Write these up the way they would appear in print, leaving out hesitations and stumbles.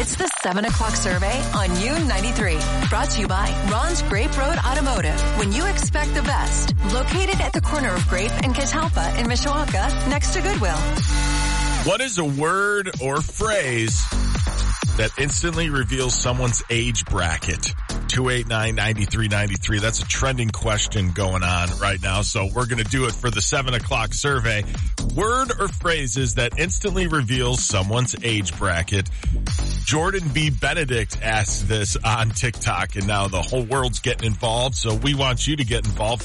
It's the 7 o'clock survey on U93. Brought to you by Ron's Grape Road Automotive. When you expect the best. Located at the corner of Grape and Catalpa in Mishawaka, next to Goodwill. What is a word or phrase that instantly reveals someone's age bracket? 289-9393. That's a trending question going on right now, so we're going to do it for the 7 o'clock survey. Word or phrases that instantly reveals someone's age bracket. Jordan B. Benedict asked this on TikTok, and now the whole world's getting involved, so we want you to get involved.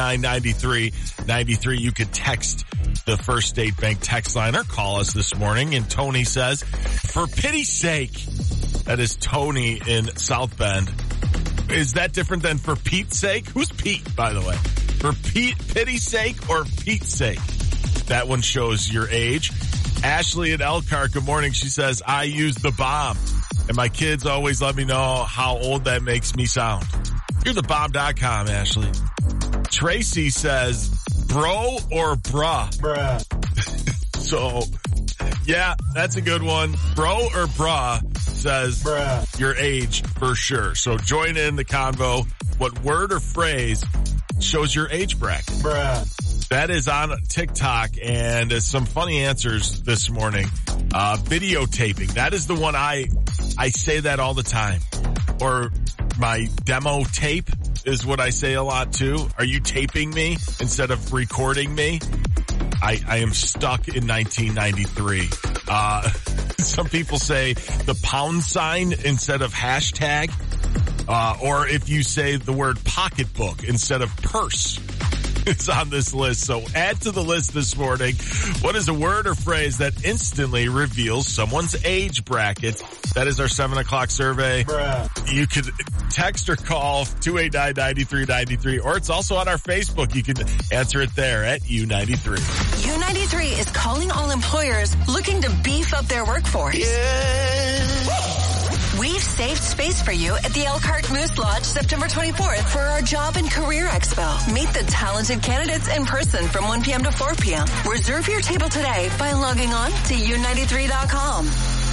289-9393. You could text the First State Bank text line or call us this morning, and Tony says, for pity's sake. That is Tony in South Bend. Is that different than for Pete's sake? Who's Pete, by the way? For pity's sake or Pete's sake? That one shows your age. Ashley in Elkhart, good morning. She says, I use the bomb. And my kids always let me know how old that makes me sound. You're thebomb.com, Ashley. Tracy says, bro or bruh? Bruh. So, yeah, that's a good one. Bro or bruh says bruh. Your age for sure. So join in the convo. What word or phrase shows your age bracket? Bruh. That is on TikTok, and some funny answers this morning. Videotaping. That is the one I say that all the time. Or my demo tape is what I say a lot too. Are you taping me instead of recording me? I am stuck in 1993. Some people say the pound sign instead of hashtag. Or if you say the word pocketbook instead of purse. It's on this list. So add to the list this morning. What is a word or phrase that instantly reveals someone's age bracket? That is our 7 o'clock survey. Bruh. You could text or call 289-9393, or it's also on our Facebook. You can answer it there at U93. U93 is calling all employers looking to beef up their workforce. Yeah. We've saved space for you at the Elkhart Moose Lodge September 24th for our Job and Career Expo. Meet the talented candidates in person from 1 p.m. to 4 p.m. Reserve your table today by logging on to U93.com.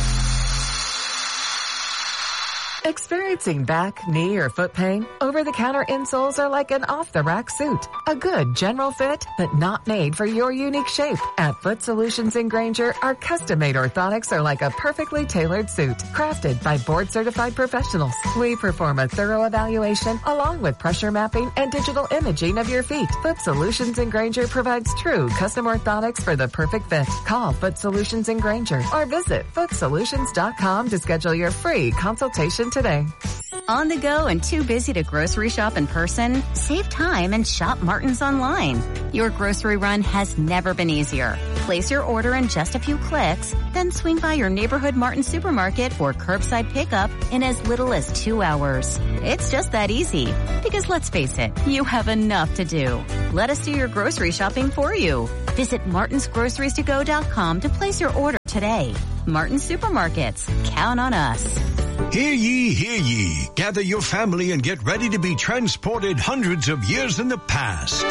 Experiencing back, knee, or foot pain? Over-the-counter insoles are like an off-the-rack suit. A good general fit, but not made for your unique shape. At Foot Solutions in Granger, our custom-made orthotics are like a perfectly tailored suit, crafted by board-certified professionals. We perform a thorough evaluation along with pressure mapping and digital imaging of your feet. Foot Solutions in Granger provides true custom orthotics for the perfect fit. Call Foot Solutions in Granger or visit footsolutions.com to schedule your free consultation today. On the go and too busy to grocery shop in person? Save time and shop Martin's online. Your grocery run has never been easier. Place your order in just a few clicks, then swing by your neighborhood Martin supermarket for curbside pickup in as little as 2 hours. It's just that easy. Because let's face it, you have enough to do. Let us do your grocery shopping for you. Visit martinsgroceriestogo.com to place your order today. Martin's Supermarkets. Count on us. Hear ye, hear ye. Gather your family and get ready to be transported hundreds of years in the past.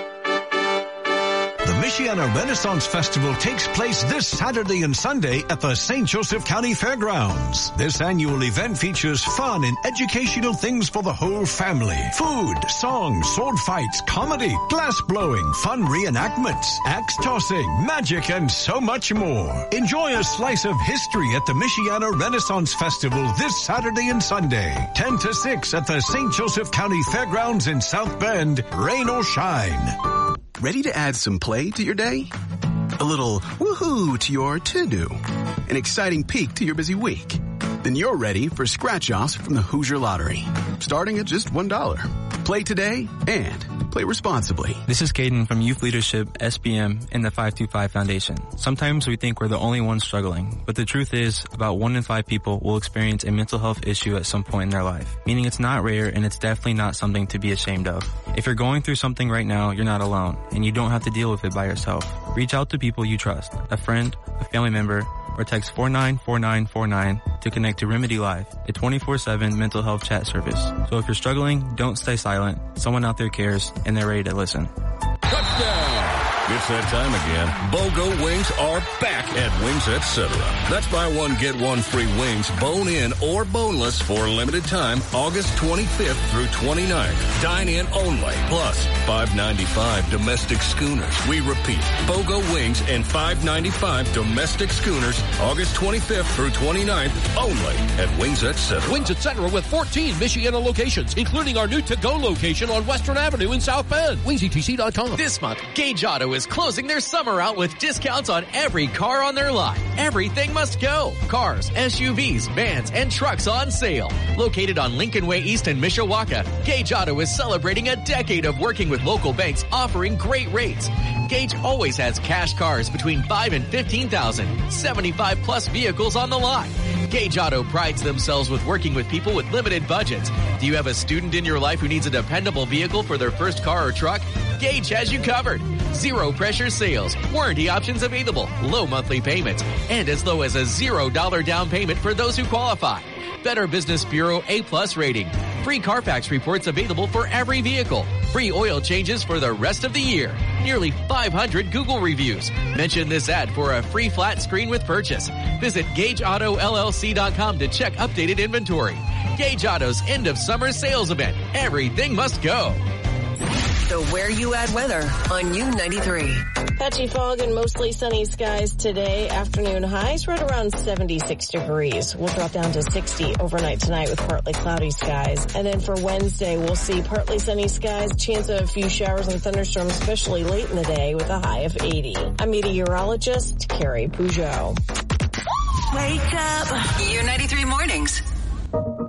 The Michiana Renaissance Festival takes place this Saturday and Sunday at the St. Joseph County Fairgrounds. This annual event features fun and educational things for the whole family. Food, songs, sword fights, comedy, glass blowing, fun reenactments, axe tossing, magic, and so much more. Enjoy a slice of history at the Michiana Renaissance Festival this Saturday and Sunday, 10 to 6 at the St. Joseph County Fairgrounds in South Bend, rain or shine. Ready to add some play to your day? A little woohoo to your to-do? An exciting peek to your busy week? Then you're ready for scratch-offs from the Hoosier Lottery, starting at just $1. Play today and play responsibly. This is Caden from Youth Leadership, SBM, and the 525 Foundation. Sometimes we think we're the only ones struggling, but the truth is about 1 in 5 people will experience a mental health issue at some point in their life, meaning it's not rare and it's definitely not something to be ashamed of. If you're going through something right now, you're not alone, and you don't have to deal with it by yourself. Reach out to people you trust, a friend, a family member, or text 494949 to connect to Remedy Live, a 24/7 mental health chat service. So if you're struggling, don't stay silent. Someone out there cares, and they're ready to listen. Touchdown! It's that time again. BOGO wings are back at Wings Etc. That's buy one, get one free wings, bone-in or boneless for a limited time, August 25th through 29th. Dine-in only, plus $5.95 domestic schooners. We repeat, BOGO wings and $5.95 domestic schooners, August 25th through 29th, only at Wings Etc. Wings Etc. with 14 Michiana locations, including our new to-go location on Western Avenue in South Bend. WingsETC.com. This month, Gage Auto is closing their summer out with discounts on every car on their lot. Everything must go. Cars, SUVs, vans, and trucks on sale. Located on Lincoln Way East in Mishawaka, Gage Auto is celebrating a decade of working with local banks offering great rates. Gage always has cash cars between $5,000 and $15,000, 75 plus vehicles on the lot. Gage Auto prides themselves with working with people with limited budgets. Do you have a student in your life who needs a dependable vehicle for their first car or truck? Gage has you covered. Zero pressure sales, warranty options available, low monthly payments, and as low as a $0 down payment for those who qualify. Better Business Bureau A+ rating. Free Carfax reports available for every vehicle. Free oil changes for the rest of the year. Nearly 500 Google reviews. Mention this ad for a free flat screen with purchase. Visit GageAutoLLC.com to check updated inventory. Gage Auto's end of summer sales event. Everything must go. The Where You At weather on U93. Patchy fog and mostly sunny skies today. Afternoon highs right around 76 degrees. We'll drop down to 60 overnight tonight with partly cloudy skies. And then for Wednesday, we'll see partly sunny skies, chance of a few showers and thunderstorms, especially late in the day with a high of 80. I'm meteorologist Carrie Peugeot. Wake up. U93 mornings